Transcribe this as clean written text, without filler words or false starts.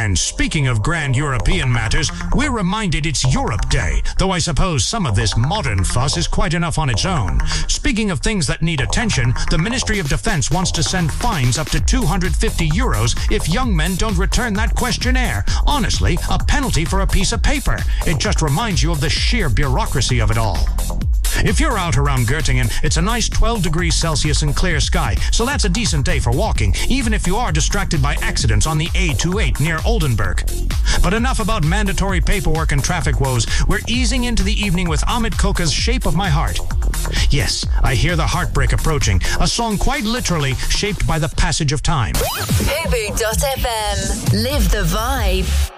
And speaking of grand European matters, we're reminded it's Europe Day, though I suppose some of this modern fuss is quite enough on its own. Speaking of things that need attention, the Ministry of Defense wants to send fines up to €250 if young men don't return that questionnaire. Honestly, a penalty for a piece of paper. It just reminds you of the sheer bureaucracy of it all. If you're out around Göttingen, it's a nice 12 degrees Celsius and clear sky, so that's a decent day for walking, even if you are distracted by accidents on the A28 near Oldenburg. But enough about mandatory paperwork and traffic woes. We're easing into the evening with Ahmet Koka's Shape of My Heart. Yes, I hear the heartbreak approaching, a song quite literally shaped by the passage of time. Fubu.fm. Live the vibe.